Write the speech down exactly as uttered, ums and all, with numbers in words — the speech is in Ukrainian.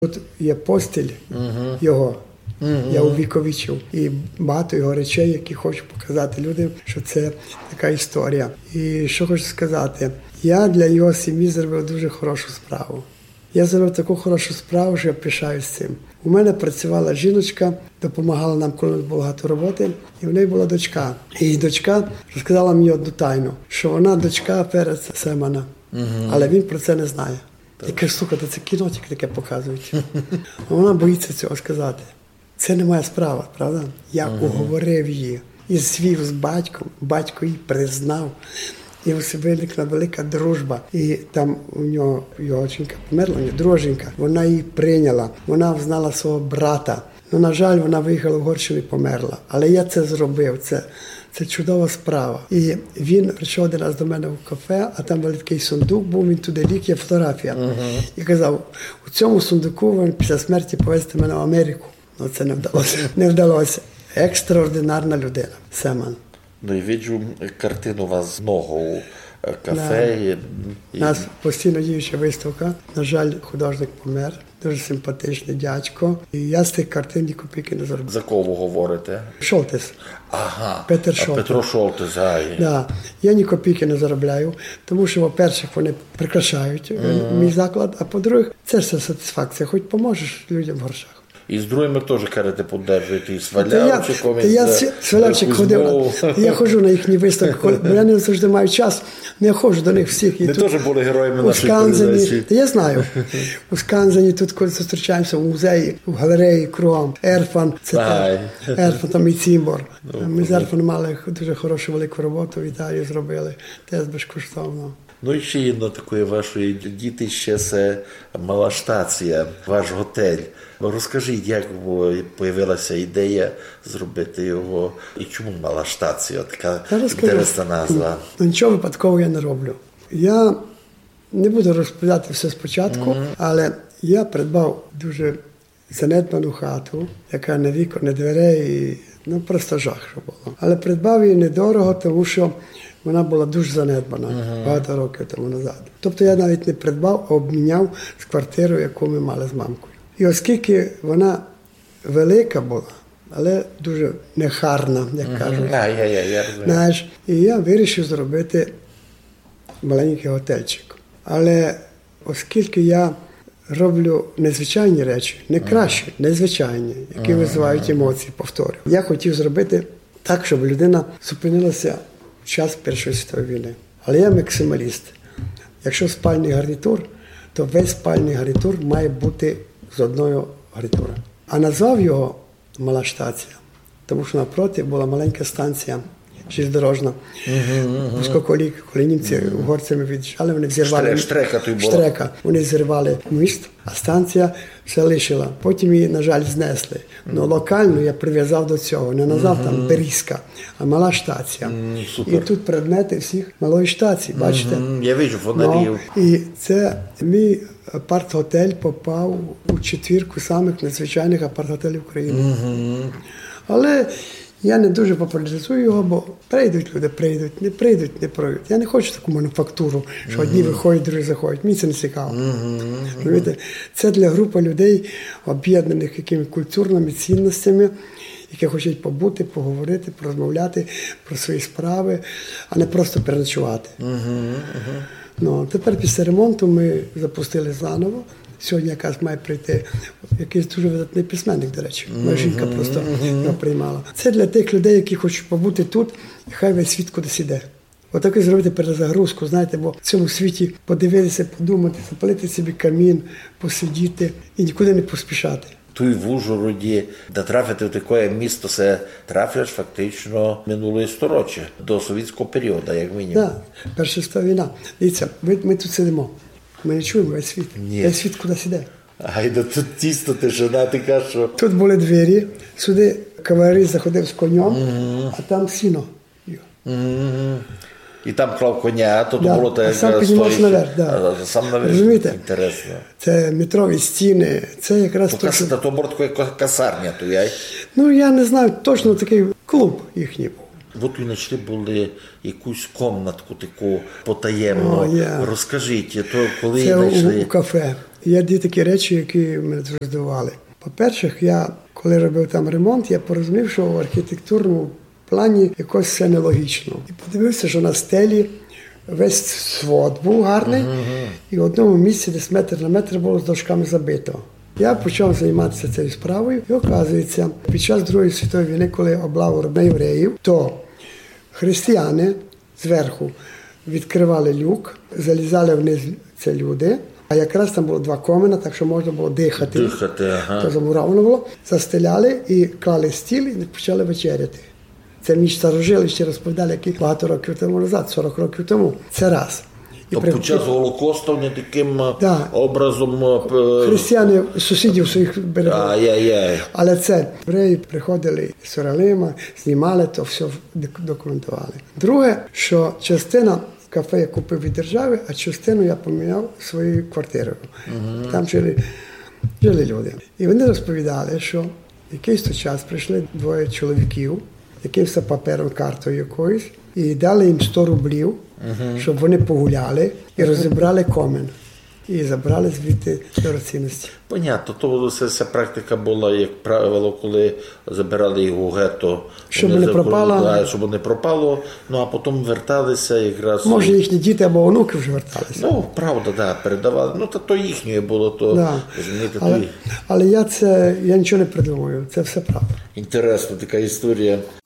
Тут є постіль uh-huh. його, uh-huh. я увіковічив, і багато його речей, які хочу показати людям, що це така історія. І що хочу сказати, я для його сім'ї зробив дуже хорошу справу. Я зробив таку хорошу справу, що я пишаюсь цим. У мене працювала жіночка, допомагала нам, коли було багато роботи, і в неї була дочка. І дочка розказала мені одну тайну, що вона дочка Переца Семена, uh-huh. але він про це не знає. Я кажу, слухайте, це кіно тільки таке показують. А вона боїться цього сказати. Це не моя справа, правда? Я uh-huh. уговорив її і звів з батьком, батько її признав. І ось виникла велика дружба. І там у нього його жінка померла, у нього друга жінка. Вона її прийняла, вона знала свого брата. Ну, на жаль, вона виїхала в Угорщину і померла. Але я це зробив, це, це чудова справа. І він прийшов один раз до мене в кафе, а там великий сундук був, він туди ліг, є фотографія. Uh-huh. І казав, у цьому сундуку він після смерті повезти мене в Америку. Ну, це не вдалося. Не вдалося. Екстраординарна людина, Семен. Ну і бачу картину у вас знову у кафе. Да. І... У нас постійно діюча виставка. На жаль, художник помер. Дуже симпатичний дядько. І я з тих картин ні копійки не заробив. За кого ви говорите? Шолтес. Ага. Петер Шолтес. Петро Шолтес, ай. Да. Я ні копійки не заробляю, тому що, по-перше, вони прикрашають mm-hmm. мій заклад, а по-друге, це все сатисфакція. Хоч поможеш людям в грошах. І з другими теж, кажете, піддержуєте, і з Валявчиком, і з Я з Валявчик ходив, я ходжу на їхні виставки, бо я не завжди маю час, не я ходжу до них всіх. Ми теж були героями нашої передачі. Я знаю, у Сканзені, тут коли зустрічаємося в музеї, в галереї, кругом, Ерфан, це теж, Ерфан, там і Цімбор. Ми з Ерфаном мали дуже хорошу велику роботу в Італії зробили, теж безкоштовно. Ну і ще одно такої вашої дітище, це Мала Штація, ваш готель. Розкажіть, як з'явилася ідея зробити його і чому Мала Штація, така інтересна назва? Ну, нічого випадкового я не роблю. Я не буду розповідати все спочатку, mm-hmm. але я придбав дуже занедбану хату, яка не вікон, не дверей, ну просто жах, що було. Але придбав її недорого, тому що вона була дуже занедбана uh-huh. багато років тому назад. Тобто я навіть не придбав, а обміняв з квартирою, яку ми мали з мамкою. І оскільки вона велика була, але дуже нехарна, як uh-huh. кажуть. А, я, я, я Знаєш, і я вирішив зробити маленький готельчик. Але оскільки я роблю незвичайні речі, не кращі, uh-huh. незвичайні, які uh-huh. визивають емоції, повторюю. Я хотів зробити так, щоб людина зупинилася в час Першої світової війни. Але я максималіст. Якщо спальний гарнітур, то весь спальний гарнітур має бути з одної гарнітури. А назвав його Мала Штація, тому що напроти була маленька станція железнодорожна. Оскільки uh-huh. коли німці uh-huh. угорцями від'їжджали, вони взірвали Штрека, той була. Штрека. Вони зірвали міст, а станція все лишила. Потім її, на жаль, знесли. Uh-huh. Ну, локально я прив'язав до цього. Не назвав uh-huh. там Берізка, а Мала Штація. Uh-huh. І тут предмети всіх Малої Штації, бачите? Uh-huh. Я бачу фонарів. Ну, і це мій апарт-готель попав у четвірку самих надзвичайних апарт-готелів України. Uh-huh. Але я не дуже популяризую його, бо прийдуть люди, прийдуть, не прийдуть, не прийдуть. Я не хочу таку мануфактуру, що uh-huh. одні виходять, другі заходять. Мені це не цікаво. Uh-huh. Це для групи людей, об'єднаних якимись культурними цінностями, які хочуть побути, поговорити, порозмовляти про свої справи, а не просто переночувати. Uh-huh. Uh-huh. Ну, тепер після ремонту ми запустили заново. Сьогодні якраз має прийти якийсь дуже видатний письменник, до речі. Моя жінка просто його приймала. Це для тих людей, які хочуть побути тут, і хай весь світ кудись іде. Отаке зробити перезагрузку, знаєте, бо в цьому світі подивитися, подумати, запалити собі камін, посидіти і нікуди не поспішати. Тут в Ужгороді, де трафити в таке місто, це трафиш фактично минулої сторіччя, до совєтського періоду, як мінімум. Так, Перша світова війна. Дивіться, ми, ми тут сидимо. Ми не чуємо весь світ. Ні. Весь світ кудись іде. Айда, тут тісно тишина, ти кажеш, що... Тут були двері, сюди кавалеріст заходив з конем, mm-hmm. а там сіно. Mm-hmm. І там клав коня, то да. було так, сам піднімався наверх. Да. А сам наверх. Розумієте? Інтересно. Це метрові стіни, це якраз... То, то, що... то було така касарня, то я... Ну, я не знаю, точно такий клуб їхній був. Ви тут знайшли були якусь комнатку таку потаємну. О, yeah. Розкажіть, то коли це знайшли... у, у кафе. Є дві такі речі, які мене дуже здивували. По-перше, я, коли робив там ремонт, я порозумів, що в архітектурному плані якось все нелогічно. І подивився, що на стелі весь свод був гарний, uh-huh. і в одному місці десь метр на метр було з дошками забито. Я почав займатися цією справою, і оказується, під час Другої світової війни, коли облаву на євреїв, то християни зверху відкривали люк, залізали вниз ці люди, а якраз там було два комина, так що можна було дихати. Дихати, ага. То замуровано було. Застеляли і клали стіл і почали вечеряти. Це між старожили, ще розповідали, які багато років тому назад, сорок років тому. Це раз. І тобто під час Голокосту не таким да. образом... Християни сусідів своїх берегли. Ай-яй-яй. Але це євреї приходили з Іерусалима, знімали, то все документували. Друге, що частина кафе я купив від держави, а частину я поміняв своєю квартирою. Uh-huh. Там жили, жили люди. І вони розповідали, що якийсь той час прийшли двоє чоловіків, якимось папером, картою якоюсь, і дали їм сто рублів, uh-huh. щоб вони погуляли і розібрали комен. І забрали звідти дорогоцінності. Понятно, то все ця практика була, як правило, коли забирали його в гетто. Щоб не пропало. Щоб не пропало, ну а потім верталися якраз. Може їхні діти або онуки вже верталися. Ну, правда, так, да, передавали. Ну, то, то їхнє було, то, да. розумієте, але, то... але я це, я нічого не придумую, це все правда. Інтересна така історія.